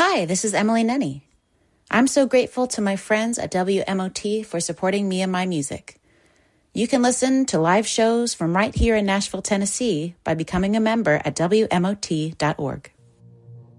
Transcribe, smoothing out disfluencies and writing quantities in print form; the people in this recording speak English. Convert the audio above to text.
Hi, this is Emily Nenny. I'm so grateful to my friends at WMOT for supporting me and my music. You can listen to live shows from right here in Nashville, Tennessee by becoming a member at WMOT.org.